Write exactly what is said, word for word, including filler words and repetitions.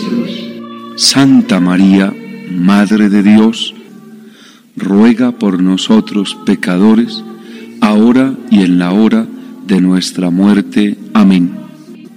nuestros. Santa María, Madre de Dios, ruega por nosotros pecadores, ahora y en la hora de nuestra muerte. Amén.